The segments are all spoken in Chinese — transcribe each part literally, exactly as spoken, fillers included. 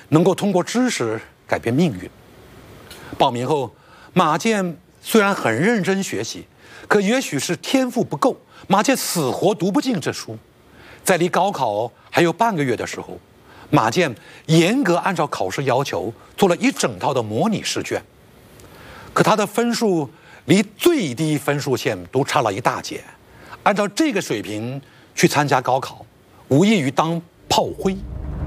能够通过知识改变命运。报名后，马健虽然很认真学习，可也许是天赋不够，马健死活读不进这书。在离高考还有半个月的时候，马健严格按照考试要求做了一整套的模拟试卷，可他的分数离最低分数线都差了一大截。按照这个水平去参加高考，无异于当炮灰。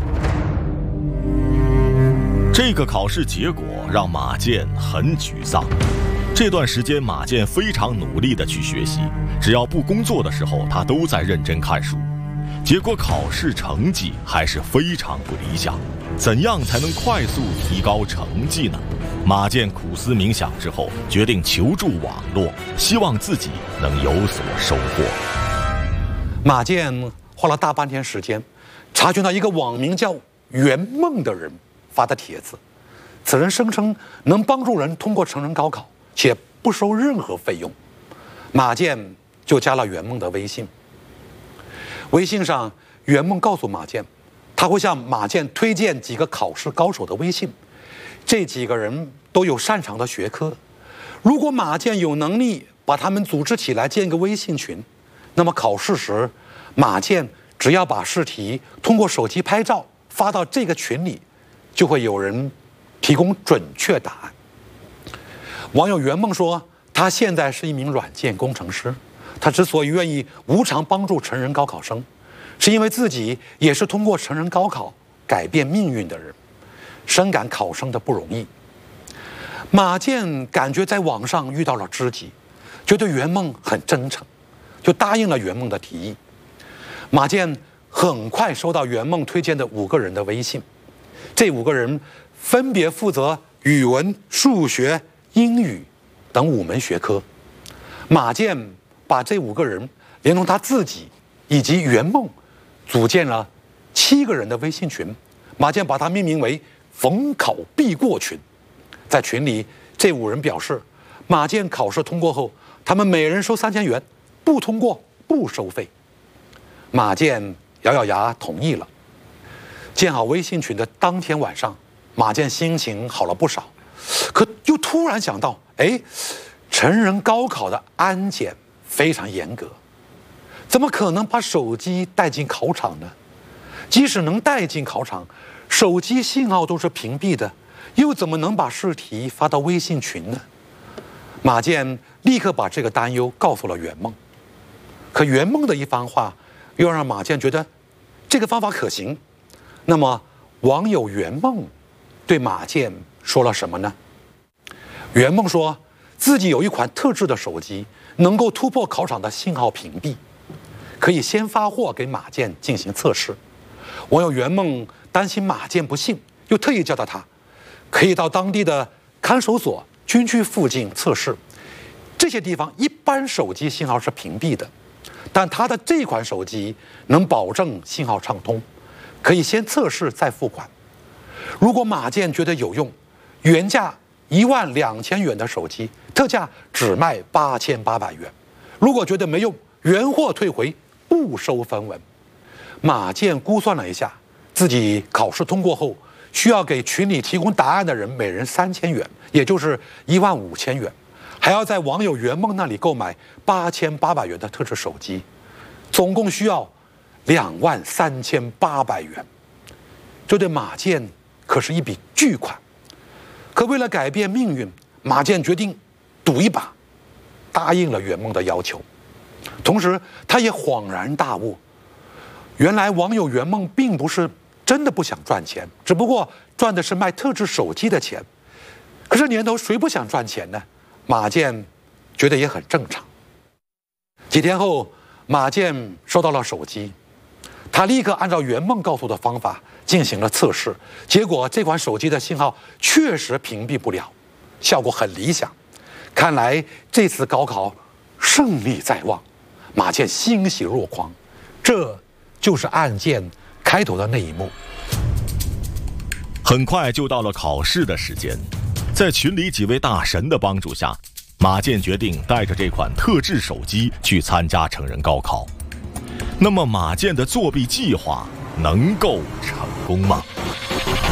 这个考试结果让马健很沮丧。这段时间，马健非常努力地去学习，只要不工作的时候，他都在认真看书。结果考试成绩还是非常不理想。怎样才能快速提高成绩呢？马健苦思冥想之后，决定求助网络，希望自己能有所收获。 马健花了大半天时间，查询到一个网名叫圆梦的人发的帖子。此人声称能帮助人通过成人高考，且不收任何费用。马健就加了圆梦的微信。微信上，圆梦告诉马健，他会向马健推荐几个考试高手的微信，这几个人都有擅长的学科。如果马健有能力把他们组织起来建个微信群，那么考试时，马健只要把试题通过手机拍照发到这个群里，就会有人提供准确答案。网友圆梦说，他现在是一名软件工程师。他之所以愿意无偿帮助成人高考生，是因为自己也是通过成人高考改变命运的人，深感考生的不容易。马健感觉在网上遇到了知己，觉得圆梦很真诚，就答应了圆梦的提议。马健很快收到圆梦推荐的五个人的微信，这五个人分别负责语文、数学、英语等五门学科。马健把这五个人连同他自己以及圆梦组建了七个人的微信群，马健把它命名为逢考必过群。在群里，这五人表示，马健考试通过后，他们每人收三千元，不通过不收费。马健咬咬牙同意了。建好微信群的当天晚上，马健心情好了不少，可又突然想到，哎，成人高考的安检非常严格，怎么可能把手机带进考场呢？即使能带进考场，手机信号都是屏蔽的，又怎么能把试题发到微信群呢？马健立刻把这个担忧告诉了圆梦。可圆梦的一番话又让马健觉得这个方法可行。那么网友圆梦对马健说了什么呢？圆梦说自己有一款特制的手机，能够突破考场的信号屏蔽，可以先发货给马健进行测试。网友圆梦担心马健不信，又特意教导他可以到当地的看守所、军区附近测试。这些地方一般手机信号是屏蔽的，但他的这款手机能保证信号畅通，可以先测试再付款。如果马健觉得有用，原价一万两千元的手机，特价只卖八千八百元。如果觉得没用，原货退回，不收分文。马健估算了一下，自己考试通过后，需要给群里提供答案的人每人三千元，也就是一万五千元，还要在网友圆梦那里购买八千八百元的特制手机，总共需要两万三千八百元。这对马健可是一笔巨款。可为了改变命运，马健决定赌一把，答应了圆梦的要求。同时，他也恍然大悟，原来网友圆梦并不是真的不想赚钱，只不过赚的是卖特制手机的钱。可是年头谁不想赚钱呢？马健觉得也很正常。几天后，马健收到了手机，他立刻按照圆梦告诉的方法进行了测试，结果这款手机的信号确实屏蔽不了，效果很理想。看来这次高考胜利在望，马健欣喜若狂。这就是案件开头的那一幕。 很快就到了考试的时间，在群里几位大神的帮助下，马健决定带着这款特制手机去参加成人高考。那么马健的作弊计划能够成功吗？